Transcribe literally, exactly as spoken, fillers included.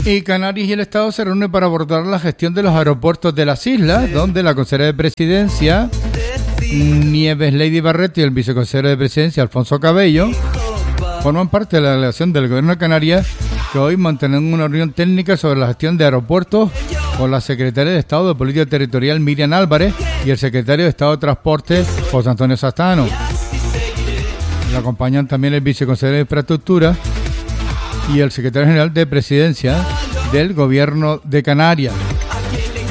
Y Canarias y el Estado se reúnen para abordar la gestión de los aeropuertos de las islas, donde la consejera de Presidencia, Nieves Lady Barreto, y el viceconsejero de Presidencia, Alfonso Cabello, forman parte de la delegación del Gobierno de Canarias, que hoy mantienen una reunión técnica sobre la gestión de aeropuertos con la secretaria de Estado de Política Territorial, Miriam Álvarez, y el secretario de Estado de Transporte, José Antonio Sastano. Le acompañan también el viceconsejero de Infraestructura y el secretario general de Presidencia del Gobierno de Canarias.